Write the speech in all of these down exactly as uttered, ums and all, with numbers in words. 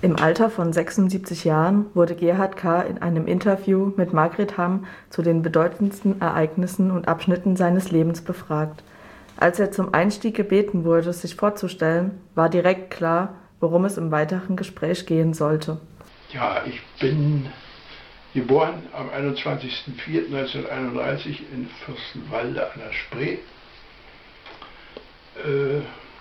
Im Alter von sechsundsiebzig Jahren wurde Gerhard K. in einem Interview mit Margret Hamm zu den bedeutendsten Ereignissen und Abschnitten seines Lebens befragt. Als er zum Einstieg gebeten wurde, sich vorzustellen, war direkt klar, worum es im weiteren Gespräch gehen sollte. Ja, ich bin geboren am einundzwanzigsten vierten neunzehnhunderteinunddreißig in Fürstenwalde an der Spree. Äh,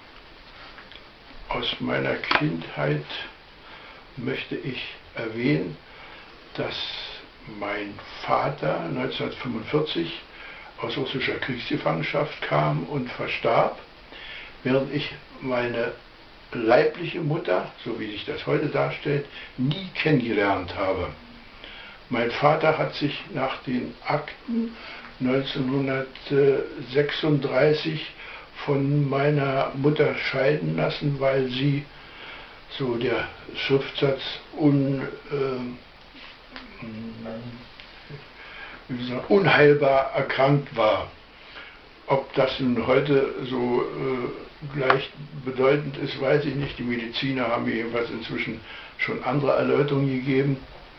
aus meiner Kindheit möchte ich erwähnen, dass mein Vater neunzehnhundertfünfundvierzig aus russischer Kriegsgefangenschaft kam und verstarb, während ich meine leibliche Mutter, so wie sich das heute darstellt, nie kennengelernt habe. Mein Vater hat sich nach den Akten neunzehnhundertsechsunddreißig von meiner Mutter scheiden lassen, weil sie, so der Schriftsatz, un, äh, wie gesagt, unheilbar erkrankt war. Ob das nun heute so äh, gleichbedeutend ist, weiß ich nicht. Die Mediziner haben mir jedenfalls inzwischen schon andere Erläuterungen gegeben.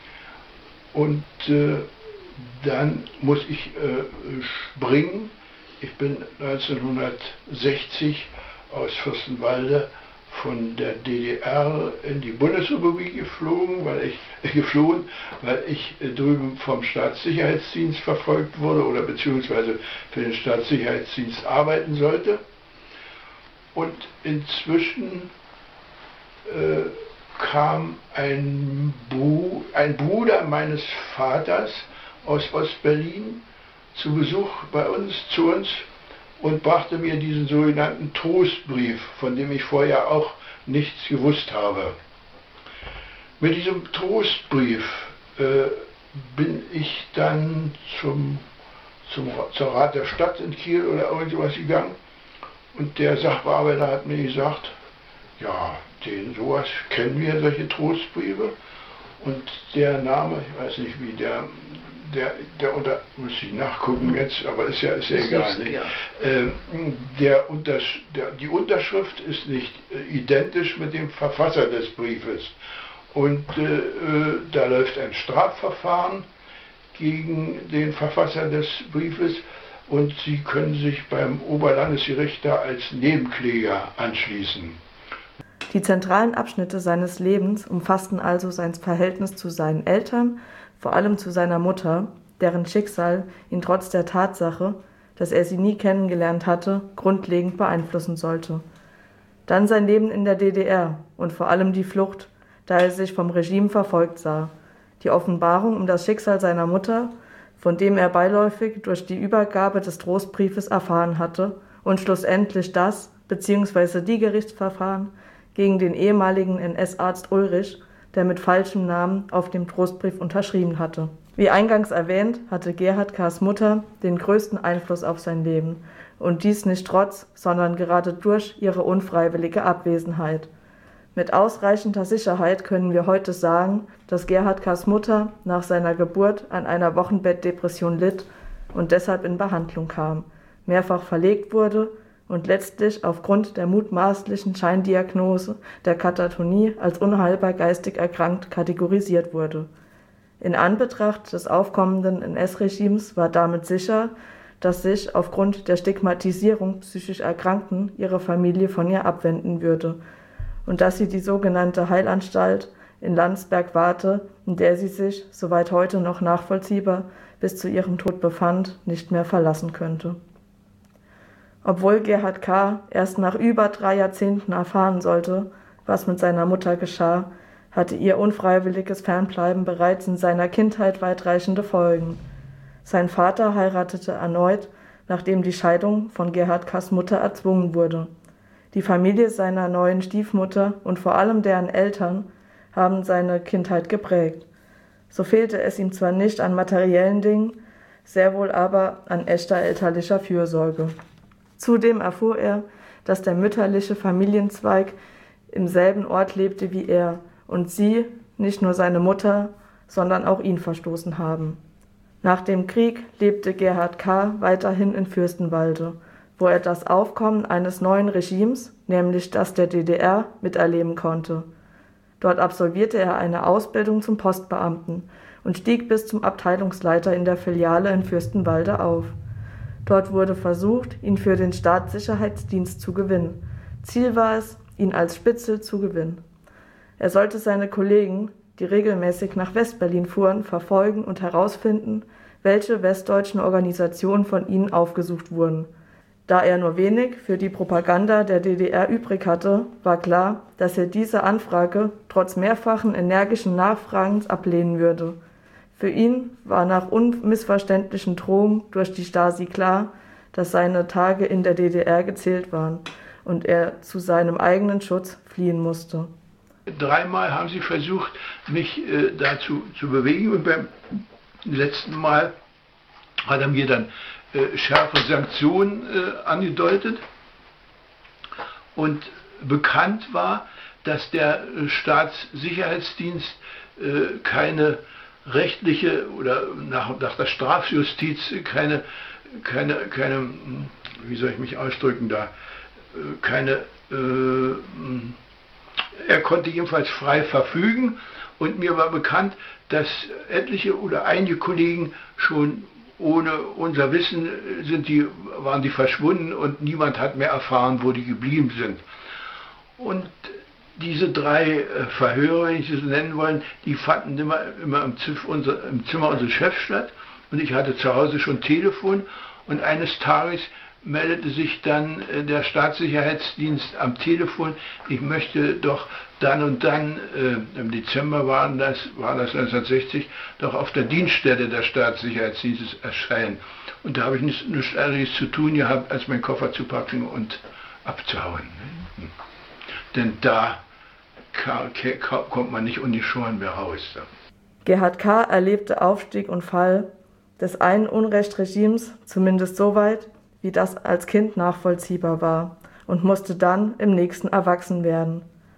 Und äh, dann muss ich äh, springen. Ich bin neunzehnhundertsechzig aus Fürstenwalde von der D D R in die Bundesrepublik geflogen, weil ich, äh, geflohen, weil ich äh, drüben vom Staatssicherheitsdienst verfolgt wurde oder beziehungsweise für den Staatssicherheitsdienst arbeiten sollte. Und inzwischen äh, kam ein, Bru ein Bruder meines Vaters aus Ostberlin zu Besuch bei uns, zu uns, und brachte mir diesen sogenannten Trostbrief, von dem ich vorher auch nichts gewusst habe. Mit diesem Trostbrief äh, bin ich dann zum, zum, zur Rat der Stadt in Kiel oder irgendwas gegangen, und der Sachbearbeiter hat mir gesagt, ja, den sowas kennen wir, solche Trostbriefe, und der Name, ich weiß nicht wie der, der, der unter, muss ich nachgucken jetzt, aber ist ja, ist ja egal, nicht? Ja. Äh, der, unter, der, die Unterschrift ist nicht äh, identisch mit dem Verfasser des Briefes, und äh, äh, da läuft ein Strafverfahren gegen den Verfasser des Briefes, und Sie können sich beim Oberlandesgericht da als Nebenkläger anschließen. Die zentralen Abschnitte seines Lebens umfassten also sein Verhältnis zu seinen Eltern, vor allem zu seiner Mutter, deren Schicksal ihn trotz der Tatsache, dass er sie nie kennengelernt hatte, grundlegend beeinflussen sollte. Dann sein Leben in der D D R und vor allem die Flucht, da er sich vom Regime verfolgt sah, die Offenbarung um das Schicksal seiner Mutter, von dem er beiläufig durch die Übergabe des Trostbriefes erfahren hatte, und schlussendlich das bzw. die Gerichtsverfahren gegen den ehemaligen N S-Arzt Ulrich, der mit falschem Namen auf dem Trostbrief unterschrieben hatte. Wie eingangs erwähnt, hatte Gerhard K.'s Mutter den größten Einfluss auf sein Leben, und dies nicht trotz, sondern gerade durch ihre unfreiwillige Abwesenheit. Mit ausreichender Sicherheit können wir heute sagen, dass Gerhard K.'s Mutter nach seiner Geburt an einer Wochenbettdepression litt und deshalb in Behandlung kam, mehrfach verlegt wurde und letztlich aufgrund der mutmaßlichen Scheindiagnose der Katatonie als unheilbar geistig erkrankt kategorisiert wurde. In Anbetracht des aufkommenden N S-Regimes war damit sicher, dass sich aufgrund der Stigmatisierung psychisch Erkrankten ihre Familie von ihr abwenden würde und dass sie die sogenannte Heilanstalt in Landsberg warte, in der sie sich, soweit heute noch nachvollziehbar, bis zu ihrem Tod befand, nicht mehr verlassen könnte. Obwohl Gerhard K. erst nach über drei Jahrzehnten erfahren sollte, was mit seiner Mutter geschah, hatte ihr unfreiwilliges Fernbleiben bereits in seiner Kindheit weitreichende Folgen. Sein Vater heiratete erneut, nachdem die Scheidung von Gerhard K.'s Mutter erzwungen wurde. Die Familie seiner neuen Stiefmutter und vor allem deren Eltern haben seine Kindheit geprägt. So fehlte es ihm zwar nicht an materiellen Dingen, sehr wohl aber an echter elterlicher Fürsorge. Zudem erfuhr er, dass der mütterliche Familienzweig im selben Ort lebte wie er und sie, nicht nur seine Mutter, sondern auch ihn verstoßen haben. Nach dem Krieg lebte Gerhard K. weiterhin in Fürstenwalde, wo er das Aufkommen eines neuen Regimes, nämlich das der D D R, miterleben konnte. Dort absolvierte er eine Ausbildung zum Postbeamten und stieg bis zum Abteilungsleiter in der Filiale in Fürstenwalde auf. Dort wurde versucht, ihn für den Staatssicherheitsdienst zu gewinnen. Ziel war es, ihn als Spitzel zu gewinnen. Er sollte seine Kollegen, die regelmäßig nach Westberlin fuhren, verfolgen und herausfinden, welche westdeutschen Organisationen von ihnen aufgesucht wurden. Da er nur wenig für die Propaganda der D D R übrig hatte, war klar, dass er diese Anfrage trotz mehrfachen energischen Nachfragens ablehnen würde. Für ihn war nach unmissverständlichen Drohungen durch die Stasi klar, dass seine Tage in der D D R gezählt waren und er zu seinem eigenen Schutz fliehen musste. Dreimal haben sie versucht, mich äh, dazu zu bewegen, und beim letzten Mal hat er mir dann äh, schärfe Sanktionen äh, angedeutet. Und bekannt war, dass der äh, Staatssicherheitsdienst äh, keine rechtliche oder nach, nach der Strafjustiz keine, keine, keine, wie soll ich mich ausdrücken da, äh, keine, äh, er konnte jedenfalls frei verfügen, und mir war bekannt, dass etliche oder einige Kollegen schon ohne unser Wissen sind die, waren die verschwunden, und niemand hat mehr erfahren, wo die geblieben sind. Und diese drei Verhöre, wenn ich sie so nennen wollen, die fanden immer, immer im, Zif, unser, im Zimmer unseres Chefs statt, und ich hatte zu Hause schon Telefon, und eines Tages meldete sich dann der Staatssicherheitsdienst am Telefon: Ich möchte doch dann und dann, äh, im Dezember waren das, war das neunzehnhundertsechzig, doch auf der Dienststelle des Staatssicherheitsdienstes erscheinen. Und da habe ich nichts, nichts anderes zu tun gehabt, als meinen Koffer zu packen und abzuhauen. Ne? Denn da kommt man nicht ungeschoren mehr raus. Gerhard K. erlebte Aufstieg und Fall des einen Unrechtsregimes, zumindest soweit, wie das als Kind nachvollziehbar war, und musste dann im nächsten erwachsen werden.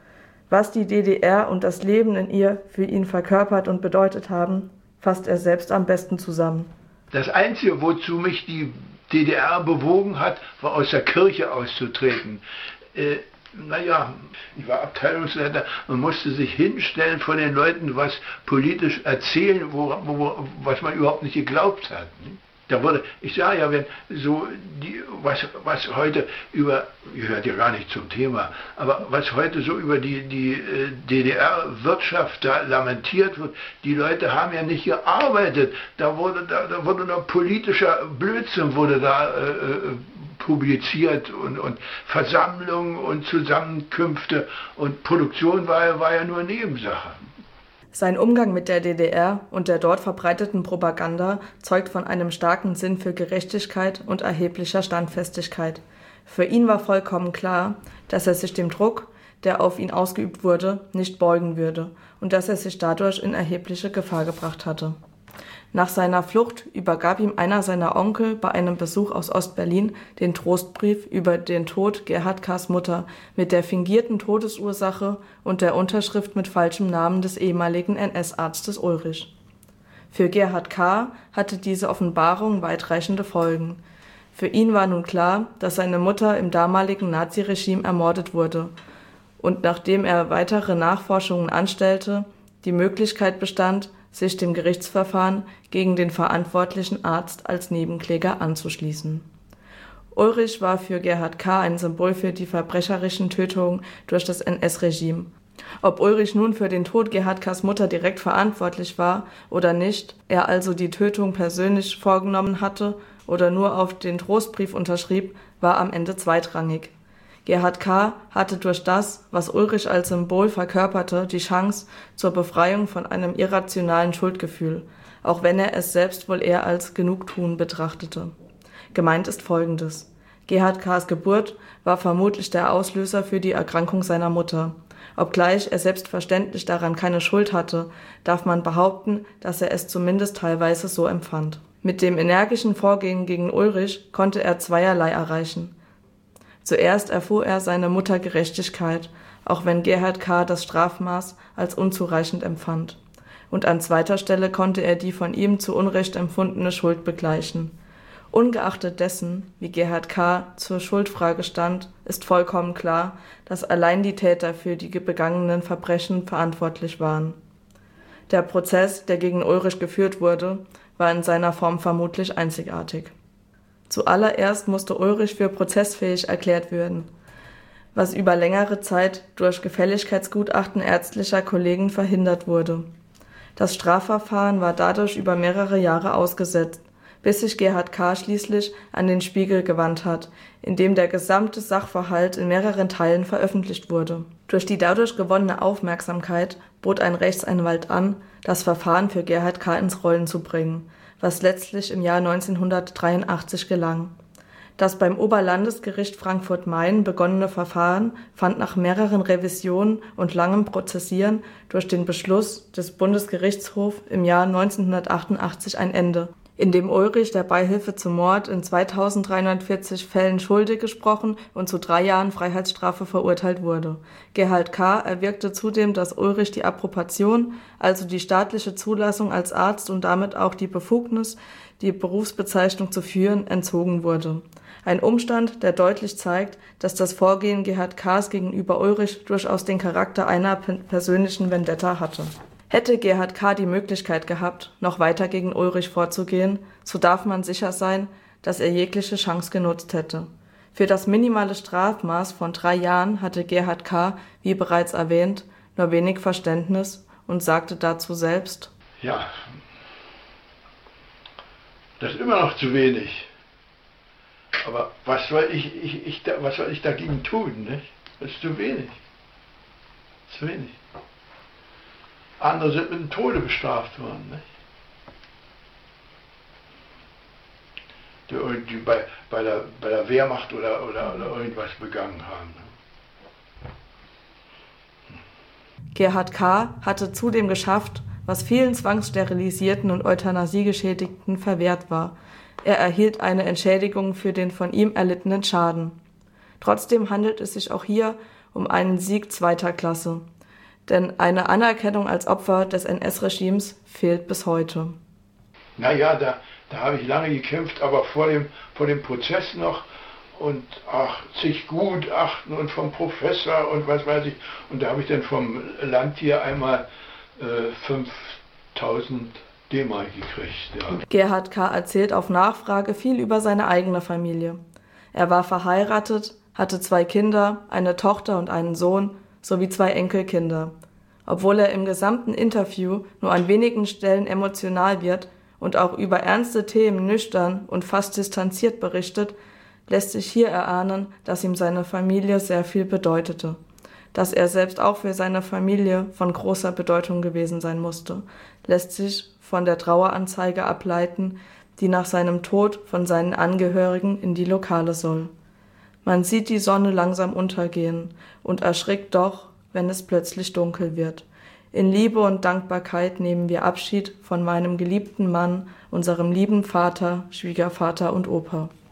Was die D D R und das Leben in ihr für ihn verkörpert und bedeutet haben, fasst er selbst am besten zusammen. Das Einzige, wozu mich die D D R bewogen hat, war aus der Kirche auszutreten. Äh, naja, ich war Abteilungsleiter, man musste sich hinstellen vor den Leuten, was politisch erzählen, wo, wo, was man überhaupt nicht geglaubt hat. Da wurde, ich sage ja, wenn so die, was, was heute über, gehört ja gar nicht zum Thema, aber was heute so über die, die äh, D D R-Wirtschaft da lamentiert wird, die Leute haben ja nicht gearbeitet, da wurde, da, da wurde noch politischer Blödsinn wurde da äh, publiziert, und, und Versammlungen und Zusammenkünfte, und Produktion war, war ja nur Nebensache. Sein Umgang mit der D D R und der dort verbreiteten Propaganda zeugt von einem starken Sinn für Gerechtigkeit und erheblicher Standfestigkeit. Für ihn war vollkommen klar, dass er sich dem Druck, der auf ihn ausgeübt wurde, nicht beugen würde und dass er sich dadurch in erhebliche Gefahr gebracht hatte. Nach seiner Flucht übergab ihm einer seiner Onkel bei einem Besuch aus Ostberlin den Trostbrief über den Tod Gerhard K.'s Mutter mit der fingierten Todesursache und der Unterschrift mit falschem Namen des ehemaligen N S-Arztes Ulrich. Für Gerhard K. hatte diese Offenbarung weitreichende Folgen. Für ihn war nun klar, dass seine Mutter im damaligen Naziregime ermordet wurde, und nachdem er weitere Nachforschungen anstellte, die Möglichkeit bestand, sich dem Gerichtsverfahren gegen den verantwortlichen Arzt als Nebenkläger anzuschließen. Ulrich war für Gerhard K. ein Symbol für die verbrecherischen Tötungen durch das N S-Regime. Ob Ulrich nun für den Tod Gerhard K.'s Mutter direkt verantwortlich war oder nicht, er also die Tötung persönlich vorgenommen hatte oder nur auf den Trostbrief unterschrieb, war am Ende zweitrangig. Gerhard K. hatte durch das, was Ulrich als Symbol verkörperte, die Chance zur Befreiung von einem irrationalen Schuldgefühl, auch wenn er es selbst wohl eher als Genugtuung betrachtete. Gemeint ist Folgendes: Gerhard K.'s Geburt war vermutlich der Auslöser für die Erkrankung seiner Mutter. Obgleich er selbstverständlich daran keine Schuld hatte, darf man behaupten, dass er es zumindest teilweise so empfand. Mit dem energischen Vorgehen gegen Ulrich konnte er zweierlei erreichen. Zuerst erfuhr er seine Mutter Gerechtigkeit, auch wenn Gerhard K. das Strafmaß als unzureichend empfand. Und an zweiter Stelle konnte er die von ihm zu Unrecht empfundene Schuld begleichen. Ungeachtet dessen, wie Gerhard K. zur Schuldfrage stand, ist vollkommen klar, dass allein die Täter für die begangenen Verbrechen verantwortlich waren. Der Prozess, der gegen Ulrich geführt wurde, war in seiner Form vermutlich einzigartig. Zuallererst musste Ulrich für prozessfähig erklärt werden, was über längere Zeit durch Gefälligkeitsgutachten ärztlicher Kollegen verhindert wurde. Das Strafverfahren war dadurch über mehrere Jahre ausgesetzt, bis sich Gerhard K. schließlich an den Spiegel gewandt hat, in dem der gesamte Sachverhalt in mehreren Teilen veröffentlicht wurde. Durch die dadurch gewonnene Aufmerksamkeit bot ein Rechtsanwalt an, das Verfahren für Gerhard K. ins Rollen zu bringen, was letztlich im Jahr neunzehnhundertdreiundachtzig gelang. Das beim Oberlandesgericht Frankfurt-Main begonnene Verfahren fand nach mehreren Revisionen und langem Prozessieren durch den Beschluss des Bundesgerichtshofs im Jahr neunzehnhundertachtundachtzig ein Ende, in dem Ulrich der Beihilfe zum Mord in zweitausenddreihundertvierzig Fällen schuldig gesprochen und zu drei Jahren Freiheitsstrafe verurteilt wurde. Gerhard K. erwirkte zudem, dass Ulrich die Approbation, also die staatliche Zulassung als Arzt und damit auch die Befugnis, die Berufsbezeichnung zu führen, entzogen wurde. Ein Umstand, der deutlich zeigt, dass das Vorgehen Gerhard K.s gegenüber Ulrich durchaus den Charakter einer persönlichen Vendetta hatte. Hätte Gerhard K. die Möglichkeit gehabt, noch weiter gegen Ulrich vorzugehen, so darf man sicher sein, dass er jegliche Chance genutzt hätte. Für das minimale Strafmaß von drei Jahren hatte Gerhard K., wie bereits erwähnt, nur wenig Verständnis und sagte dazu selbst: Ja, das ist immer noch zu wenig. Aber was soll ich, ich, ich, was soll ich dagegen tun? Nicht? Das ist zu wenig. Zu wenig. Andere sind mit dem Tode bestraft worden, nicht? Die irgendwie bei, bei, der, bei der Wehrmacht oder, oder, oder irgendwas begangen haben. Gerhard K. hatte zudem geschafft, was vielen zwangssterilisierten und Euthanasiegeschädigten verwehrt war. Er erhielt eine Entschädigung für den von ihm erlittenen Schaden. Trotzdem handelt es sich auch hier um einen Sieg zweiter Klasse. Denn eine Anerkennung als Opfer des N S-Regimes fehlt bis heute. Naja, da, da habe ich lange gekämpft, aber vor dem, vor dem Prozess noch und ach, zig Gutachten und vom Professor und was weiß ich. Und da habe ich dann vom Land hier einmal äh, fünftausend D-Mark gekriegt. Ja. Gerhard K. erzählt auf Nachfrage viel über seine eigene Familie. Er war verheiratet, hatte zwei Kinder, eine Tochter und einen Sohn, sowie zwei Enkelkinder. Obwohl er im gesamten Interview nur an wenigen Stellen emotional wird und auch über ernste Themen nüchtern und fast distanziert berichtet, lässt sich hier erahnen, dass ihm seine Familie sehr viel bedeutete. Dass er selbst auch für seine Familie von großer Bedeutung gewesen sein musste, lässt sich von der Traueranzeige ableiten, die nach seinem Tod von seinen Angehörigen in die Lokale soll. Man sieht die Sonne langsam untergehen und erschrickt doch, wenn es plötzlich dunkel wird. In Liebe und Dankbarkeit nehmen wir Abschied von meinem geliebten Mann, unserem lieben Vater, Schwiegervater und Opa.